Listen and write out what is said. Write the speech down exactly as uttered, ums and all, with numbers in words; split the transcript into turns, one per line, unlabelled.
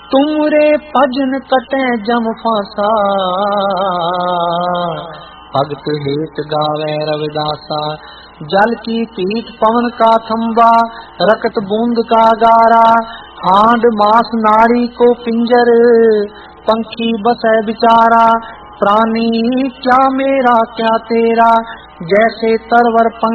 तुमरे भजन कटे जम फांसा, भगत हेत गावे रविदासा। जल की पीठ पवन का खंबा, रकत बूंद का गारा, हांड मास नारी को पिंजर, पंखी बसे बिचारा। प्राणी क्या मेरा क्या तेरा, जैसे तरवर पंख